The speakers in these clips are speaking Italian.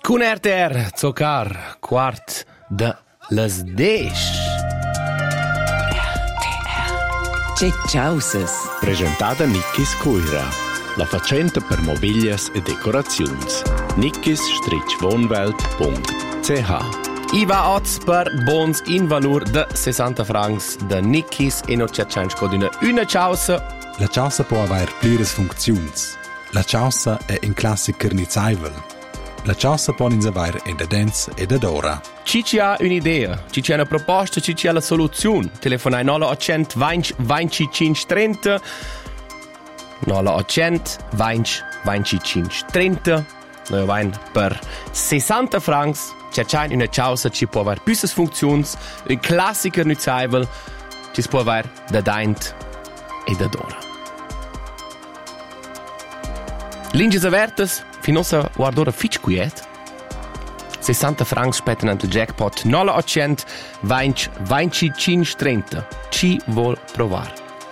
Con RTR, Zocar, quart de les 10. C'è Ciausas. Presentata Nickis Cuira, la facenta per mobilias e decorazions. nickis-wohnwelt.ch. Iva Oz per bons in valur de 60 francs de Nickis e no cercain scodina una ciausa. La ciausa può avere plires funzions. La ciausa è un classiker nizaivel. La ciausa può avere in dance e d'ora. Ci ha un'idea, ci ha una proposta, ci ha la soluzione. Telefonai 0800 20 25 30 0800 20 25 30. Noi vain per 60 francs. Cercain una ciausa ci può avere più funzioni, un classiker nizaivel, ci può avere da daint e da d'ora. Linges avertes, finossa guardora fitch quiet. 60 francs spettano il jackpot 0800 20 25 30. Ci vuol provare.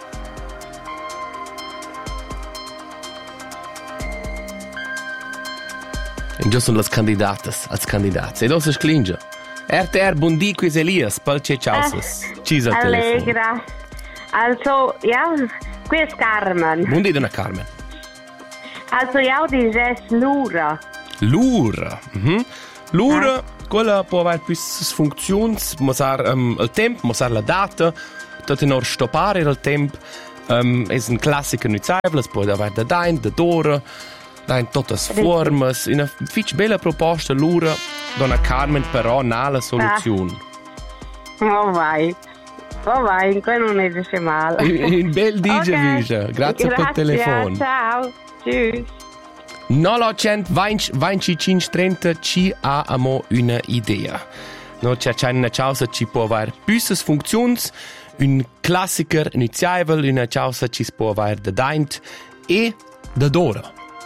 E già sono le candidate, als candidati. E dopo sclinge. RTR, buondì, qui è Elias, palce ciausas. Ci sa telefono. Allegra. Also, ja, qui è Carmen. Buondì, donna Carmen. Also, ja, dices Lura. Lura. Lura, quella può avere più funzioni, musar il tempo, musar la data, tutto in ordine stoppare il tempo. È un classico nuzaivel, può avere da dain, da d'ora, da in tutte le forme. Una fitch bella proposta, Lura, donna Carmen, però non ha la soluzione. Oh vai, quello non dice male. Un bel DJ, Okay. Visa. Grazie per il telefono. Ciao, tschüss. 0800 20 25 30 ci ha una idea. No, c'è una ciausa ci può avere più funzioni, un classiker iniziavel, una ciausa ci può avere da daint e da d'ora.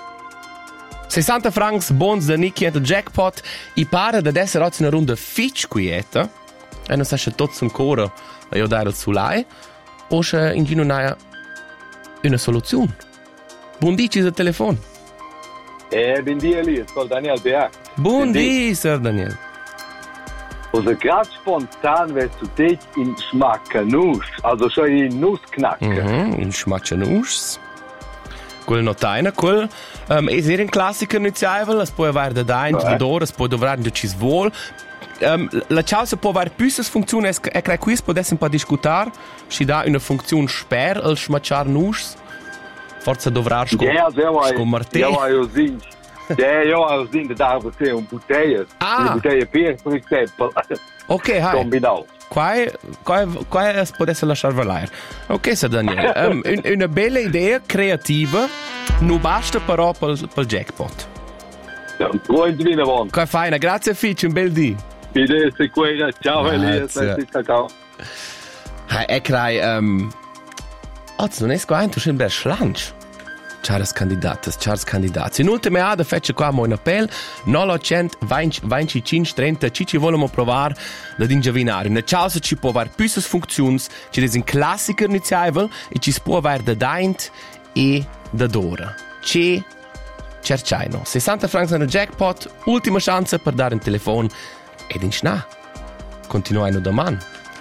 60 francs bons da Nicky e da jackpot. I pare da essere oggi una ronda fitch quieta. E non sa se tots ancora a io dare il sulai o se in gino non una soluzione. Buon dici al telefono. Buondì Elias, col Daniel BH. Buondì, Sir Daniel. Also gerade spontan wärst du dich in Schmackanusch, also schon in Nussknacker. In Schmatschanus. Quel notaina, quel è un classico iniziavel, es può avere da daint, da d'ora, es può dovrare di ci svol. La ciausa può avere più funzioni, e credo qui potessimo un po' discutere, si dà una funzione sper al schmatscharnus. Forse dovrà scommartare. Ja, als ding da você botella. Una botella per esempio. Ok, hai. Combinato. Qua potesse lasciare volare. Ok, Sir Daniel. Una bella idea creativa, non basta però per il jackpot. Buon divino buon. Qua fai, grazie Fitch, un bel dì. Idee se quella. Ciao Elias, ciao. E crai, oggi non è qua, tu sei un bel schlanch. Ciaras candidati. In ultima ada fece qua un appello 900 20 25 30 ci vogliamo provare ad indovinare. Una ciausa ci può avere più funzioni, ci è un classico iniziavel e ci può avere da daint e da d'ora. Ci cercaino. 60 francs nel jackpot, ultima chance per dare un telefono ed in schna. Continuano domani.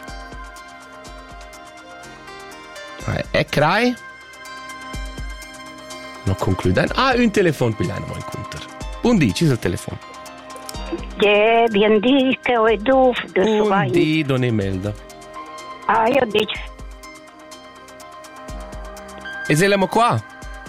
E crai? No concludendo. Un telefono pigliano mo incontro. Buondì, ci sul telefono. Bien di che ho du de Buondì, Don Imelda. Io dico. E siamo qua?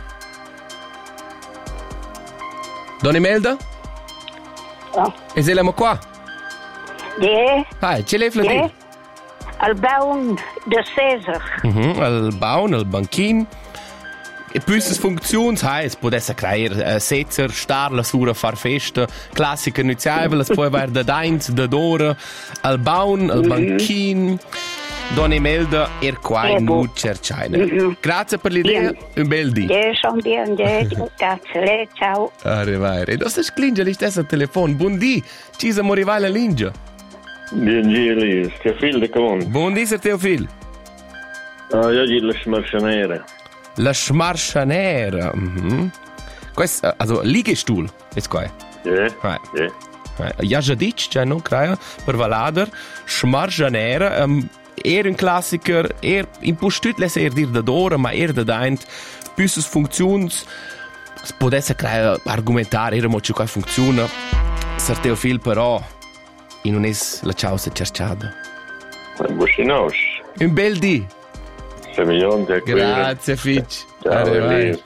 Don Imelda? Oh. E siamo qua? Yeah. Ce l'hai flattì? Al baun de Cesar. Al baun, al banchin. E più funzioni, es può essere creare setzer, star, la sura far festa, classica iniziavel, es può avere da daint, da d'ora, al baun, al banchin. Don Imelda, qua in nu cercaina. Grazie per l'idea, un bel dì. Sono bien, grazie, ciao. Arrivare. E dopo sclinge li stessa al telefono. Buon dì, ci siamo arrivati alla lingia. Buon dì, Elias, che figlio di con? Buon dì, Sir Teofil. Io dico la schmarcianera. La schmarcianera. Questo, also, Liegestuhl, ist geil. Ja, Right. ja. Ja già dic, cioè non crea per Valader, Schmarjanera, un classiker, in postut lesse dir da d'ora, ma da daint, büsses funzions, potesse crea argumentare, mo ci qua funziona, sarteo fil però, in non es la causa cerciada. Bucinosch. Un bel di. Grazie, Fitch. Ciao, Elise.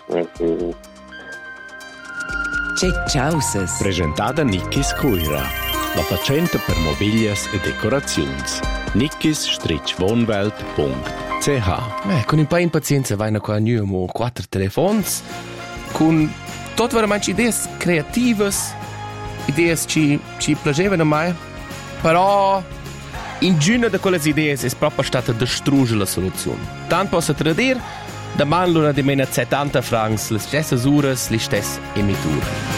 Ciausas. Presentata Nickis Coira, la facenta per mobilias e decorazions. nickis-wohnwelt.ch. Con un po' di pazienza vai qua nuovo 4 telefons, con tot veramente idee creative, idee ci piacevano mai, però in giugno di quelle idee è proprio stata distruggere la soluzione. Tanto posso dire, da man luna di meno 70 francs, le stesse ore, le stesse emiture.